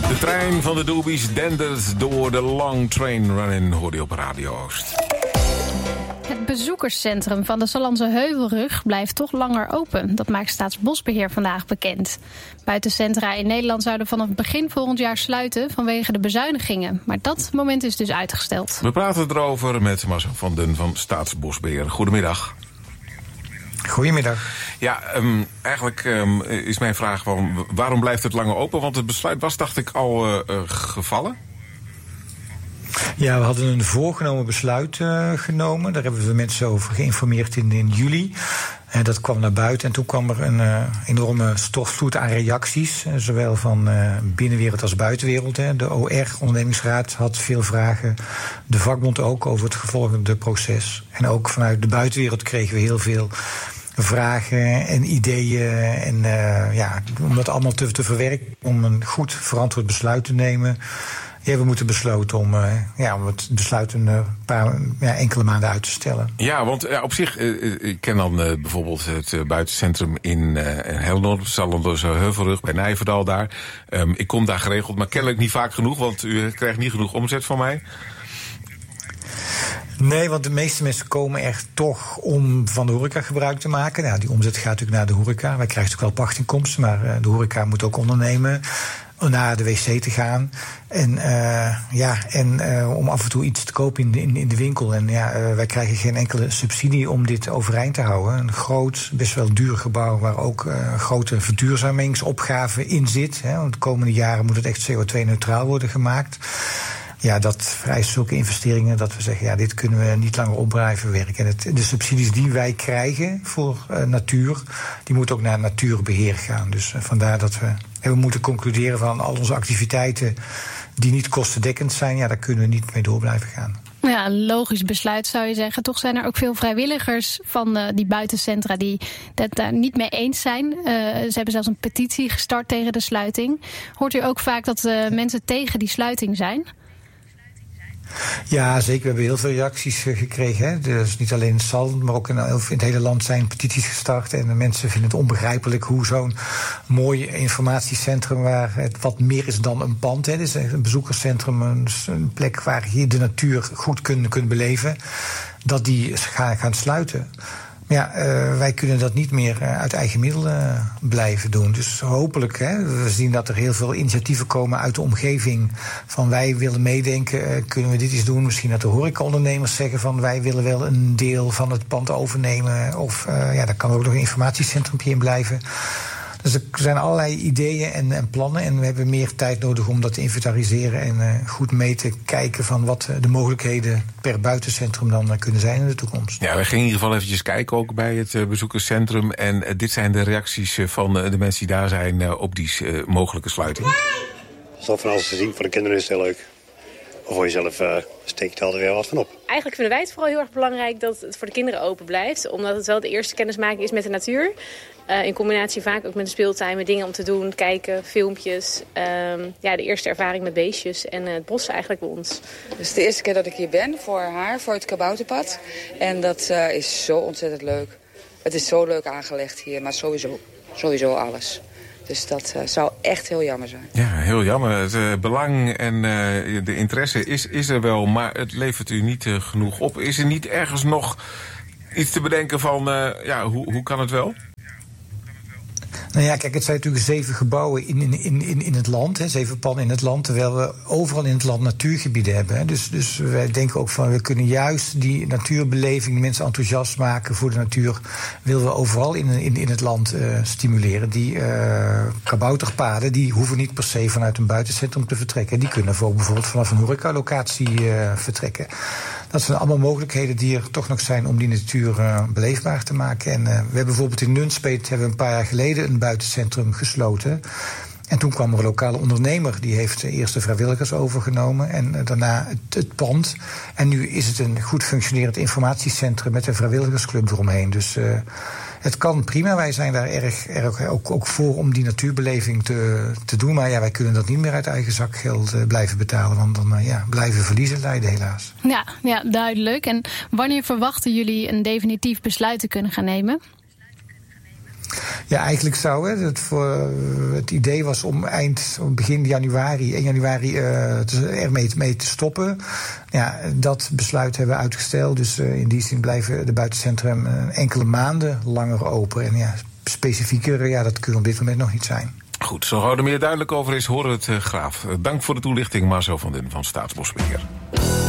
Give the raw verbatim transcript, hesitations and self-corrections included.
De trein van de Doobies dendert door de Long Train Run-in, hoorde je op Radio Oost. Het bezoekerscentrum van de Sallandse Heuvelrug blijft toch langer open. Dat maakt Staatsbosbeheer vandaag bekend. Buitencentra in Nederland zouden vanaf begin volgend jaar sluiten vanwege de bezuinigingen. Maar dat moment is dus uitgesteld. We praten erover met Marcel van Den van Staatsbosbeheer. Goedemiddag. Goedemiddag. Ja, um, eigenlijk um, is mijn vraag van waarom blijft het langer open? Want het besluit was, dacht ik, al uh, uh, gevallen. Ja, we hadden een voorgenomen besluit uh, genomen. Daar hebben we mensen over geïnformeerd in, in juli. En dat kwam naar buiten en toen kwam er een uh, enorme stortvloed aan reacties. Uh, zowel van uh, binnenwereld als buitenwereld. Hè. De O R, ondernemingsraad, had veel vragen. De vakbond ook over het gevolgde proces. En ook vanuit de buitenwereld kregen we heel veel vragen en ideeën. En uh, ja, om dat allemaal te, te verwerken, om een goed verantwoord besluit te nemen. Ja, we moeten besloten om, uh, ja, om het besluit een uh, paar ja, enkele maanden uit te stellen. Ja, want ja, op zich, uh, ik ken dan uh, bijvoorbeeld het uh, buitencentrum in uh, Helmond, Sallandse Heuvelrug, bij Nijverdal daar. Um, ik kom daar geregeld, maar kennelijk niet vaak genoeg, want u krijgt niet genoeg omzet van mij. Nee, want de meeste mensen komen echt toch om van de horeca gebruik te maken. Nou, die omzet gaat natuurlijk naar de horeca. Wij krijgen natuurlijk wel pachtinkomsten, maar uh, de horeca moet ook ondernemen naar de wc te gaan. En, uh, ja, en uh, om af en toe iets te kopen in de, in, in de winkel. En ja, uh, wij krijgen geen enkele subsidie om dit overeind te houden. Een groot, best wel duur gebouw waar ook uh, grote verduurzamingsopgave in zit. Hè. Want de komende jaren moet het echt C O twee neutraal worden gemaakt. Ja, dat vereist zulke investeringen dat we zeggen, ja, dit kunnen we niet langer op blijven werken. En het, de subsidies die wij krijgen voor uh, natuur, die moeten ook naar natuurbeheer gaan. Dus uh, vandaar dat we, en we moeten concluderen van al onze activiteiten die niet kostendekkend zijn, ja, daar kunnen we niet mee door blijven gaan. Ja, een logisch besluit zou je zeggen. Toch zijn er ook veel vrijwilligers van uh, die buitencentra die het daar niet mee eens zijn. Uh, ze hebben zelfs een petitie gestart tegen de sluiting. Hoort u ook vaak dat uh, mensen tegen die sluiting zijn? Ja, zeker. We hebben heel veel reacties uh, gekregen. Hè. Dus niet alleen in Salland, maar ook in, in het hele land zijn petities gestart. En de mensen vinden het onbegrijpelijk hoe zo'n mooi informatiecentrum, waar het wat meer is dan een pand. Hè. Het is een bezoekerscentrum, een, een plek waar je de natuur goed kunt, kunt beleven, dat die gaan, gaan sluiten. Maar ja, uh, wij kunnen dat niet meer uh, uit eigen middelen uh, blijven doen. Dus hopelijk, hè, we zien dat er heel veel initiatieven komen uit de omgeving van wij willen meedenken, uh, kunnen we dit eens doen? Misschien dat de horecaondernemers zeggen van wij willen wel een deel van het pand overnemen. Of uh, ja, daar kan ook nog een informatiecentrumpje in blijven. Dus er zijn allerlei ideeën en, en plannen en we hebben meer tijd nodig om dat te inventariseren en uh, goed mee te kijken van wat de mogelijkheden per buitencentrum dan uh, kunnen zijn in de toekomst. Ja, we gingen in ieder geval eventjes kijken ook bij het uh, bezoekerscentrum en uh, dit zijn de reacties uh, van uh, de mensen die daar zijn uh, op die uh, mogelijke sluiting. Het is al van alles te zien, voor de kinderen is het heel leuk. Of voor jezelf uh, steek je er altijd weer wat van op. Eigenlijk vinden wij het vooral heel erg belangrijk dat het voor de kinderen open blijft. Omdat het wel de eerste kennismaking is met de natuur. Uh, in combinatie vaak ook met de speeltuin, met dingen om te doen, kijken, filmpjes. Uh, ja, de eerste ervaring met beestjes en uh, het bos eigenlijk bij ons. Het is de eerste keer dat ik hier ben voor haar, voor het kabouterpad. En dat uh, is zo ontzettend leuk. Het is zo leuk aangelegd hier, maar sowieso, sowieso alles. Dus dat uh, zou echt heel jammer zijn. Ja, heel jammer. Het uh, belang en uh, de interesse is, is er wel, maar het levert u niet uh, genoeg op. Is er niet ergens nog iets te bedenken van, uh, ja, hoe, hoe kan het wel? Nou ja, kijk, het zijn natuurlijk zeven gebouwen in, in, in, in het land, hè, zeven pannen in het land, terwijl we overal in het land natuurgebieden hebben. Hè. Dus, dus wij denken ook van, we kunnen juist die natuurbeleving, die mensen enthousiast maken voor de natuur, willen we overal in, in, in het land uh, stimuleren. Die uh, kabouterpaden, die hoeven niet per se vanuit een buitencentrum te vertrekken. Die kunnen voor, bijvoorbeeld vanaf een horecalocatie uh, vertrekken. Dat zijn allemaal mogelijkheden die er toch nog zijn om die natuur uh, beleefbaar te maken. En uh, we hebben bijvoorbeeld in Nunspeet hebben we een paar jaar geleden een buitencentrum gesloten. En toen kwam er een lokale ondernemer, die heeft de eerste vrijwilligers overgenomen en uh, daarna het, het pand. En nu is het een goed functionerend informatiecentrum met een vrijwilligersclub eromheen. Dus uh, het kan prima. Wij zijn daar erg, erg ook, ook voor om die natuurbeleving te, te doen. Maar ja, wij kunnen dat niet meer uit eigen zakgeld uh, blijven betalen. Want dan uh, ja, blijven verliezen leiden helaas. Ja, ja, duidelijk. En wanneer verwachten jullie een definitief besluit te kunnen gaan nemen? Ja, eigenlijk zou hè, het, voor, het idee was om eind, om begin januari, één januari uh, te, ermee mee te stoppen. Ja, dat besluit hebben we uitgesteld. Dus uh, in die zin blijven de buitencentrum uh, enkele maanden langer open. En ja, specifieker, ja, dat kunnen op dit moment nog niet zijn. Goed, zo gauw er meer duidelijk over is, horen we het uh, graag. Uh, dank voor de toelichting, Marcel van Den van Staatsbosbeheer.